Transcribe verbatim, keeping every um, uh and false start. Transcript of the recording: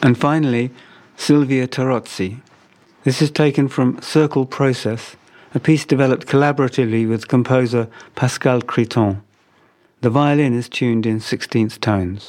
And finally, Silvia Tarozzi. This is taken from Circle Process, a piece developed collaboratively with composer Pascal Criton. The violin is tuned in sixteenth tones.